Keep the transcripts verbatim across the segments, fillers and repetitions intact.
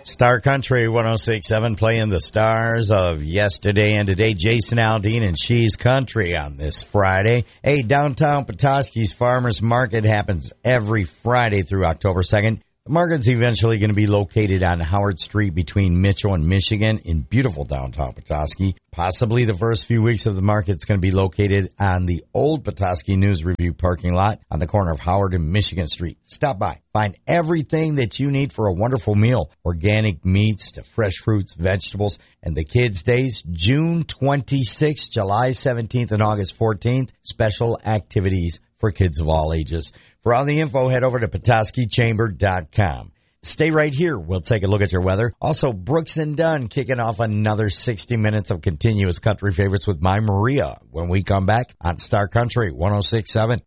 Star Country one oh six point seven playing the stars of yesterday and today. Jason Aldean and She's Country on this Friday. Hey, downtown Petoskey's Farmers Market happens every Friday through October second. The market's eventually going to be located on Howard Street between Mitchell and Michigan in beautiful downtown Petoskey. Possibly the first few weeks of the market's going to be located on the old Petoskey News Review parking lot on the corner of Howard and Michigan Street. Stop by. Find everything that you need for a wonderful meal. Organic meats to fresh fruits, vegetables, and the kids' days, June twenty-sixth, July seventeenth, and August fourteenth. Special activities for kids of all ages. For all the info, head over to Petoskey Chamber dot com. Stay right here. We'll take a look at your weather. Also, Brooks and Dunn kicking off another sixty minutes of continuous country favorites with My Maria when we come back on Star Country one oh six point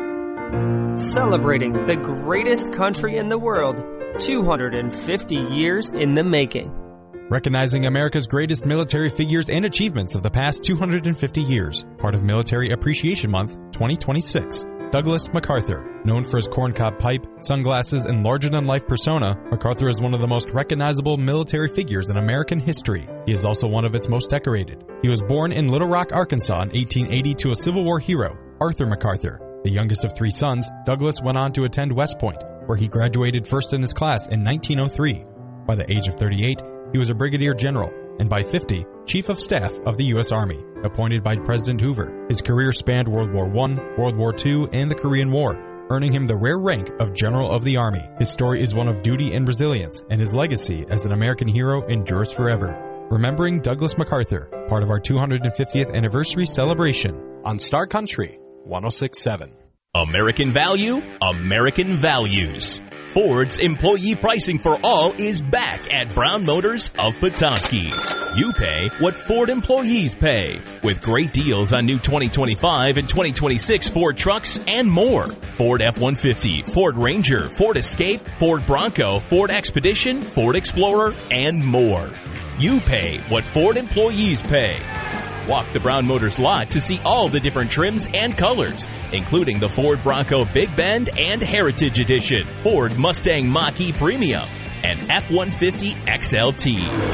seven. Celebrating the greatest country in the world, two hundred fifty years in the making. Recognizing America's greatest military figures and achievements of the past two hundred fifty years, part of Military Appreciation Month twenty twenty-six. Douglas MacArthur. Known for his corncob pipe, sunglasses, and larger-than-life persona, MacArthur is one of the most recognizable military figures in American history. He is also one of its most decorated. He was born in Little Rock, Arkansas in eighteen eighty to a Civil War hero, Arthur MacArthur. The youngest of three sons, Douglas went on to attend West Point, where he graduated first in his class in nineteen oh three. By the age of thirty-eight, he was a brigadier general, and by fifty, Chief of Staff of the U S Army, appointed by President Hoover. His career spanned World War One, World War Two, and the Korean War, earning him the rare rank of General of the Army. His story is one of duty and resilience, and his legacy as an American hero endures forever. Remembering Douglas MacArthur, part of our two hundred fiftieth anniversary celebration on Star Country one oh six point seven. American value, American values. Ford's employee pricing for all is back at Brown Motors of Petoskey. You pay what Ford employees pay, with great deals on new twenty twenty-five and twenty twenty-six Ford trucks and more. Ford F one fifty, Ford Ranger, Ford Escape, Ford Bronco, Ford Expedition, Ford Explorer, and more. You pay what Ford employees pay. Walk the Brown Motors lot to see all the different trims and colors, including the Ford Bronco Big Bend and Heritage Edition, Ford Mustang Mach-E Premium, and F one fifty X L T.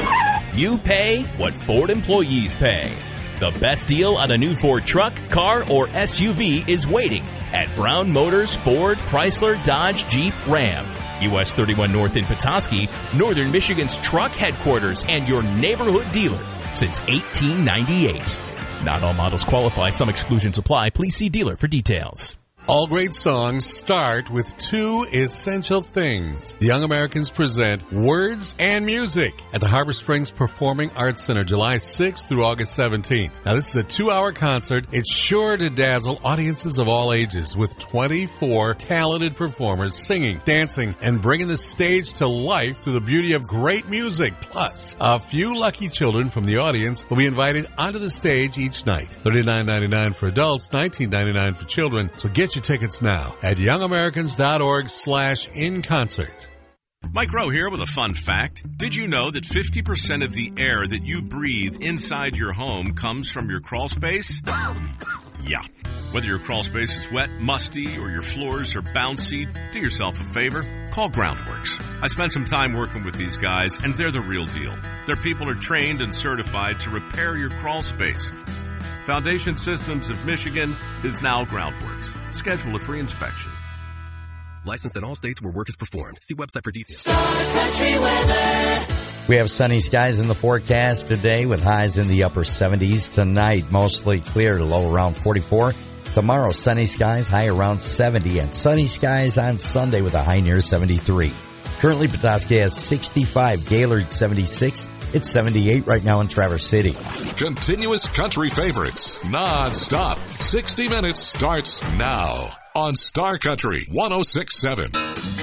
You pay what Ford employees pay. The best deal on a new Ford truck, car, or S U V is waiting at Brown Motors Ford, Chrysler, Dodge, Jeep, Ram. U S thirty-one North in Petoskey, Northern Michigan's truck headquarters and your neighborhood dealer since eighteen ninety-eight. Not all models qualify. Some exclusions apply. Please see dealer for details. All great songs start with two essential things. The Young Americans present Words and Music at the Harbor Springs Performing Arts Center, July sixth through August seventeenth. Now, this is a two-hour concert. It's sure to dazzle audiences of all ages with twenty-four talented performers singing, dancing, and bringing the stage to life through the beauty of great music. Plus, a few lucky children from the audience will be invited onto the stage each night. thirty-nine ninety-nine for adults, nineteen ninety-nine for children. So get your tickets now at youngamericans.org slash in concert. Mike Rowe here with a fun fact. Did you know that fifty percent of the air that you breathe inside your home comes from your crawl space? Yeah. Whether your crawl space is wet, musty, or your floors are bouncy, do yourself a favor. Call Groundworks. I spent some time working with these guys, and they're the real deal. Their people are trained and certified to repair your crawl space. Foundation Systems of Michigan is now Groundworks. Schedule a free inspection. Licensed in all states where work is performed. See website for details. Star Country weather. We have sunny skies in the forecast today with highs in the upper seventies. Tonight, mostly clear to low around forty-four. Tomorrow, sunny skies, high around seventy. And sunny skies on Sunday with a high near seventy-three. Currently, Petoskey has sixty-five, Gaylord seventy-six. It's seventy-eight right now in Traverse City. Continuous country favorites, non-stop. sixty minutes starts now on Star Country one oh six point seven.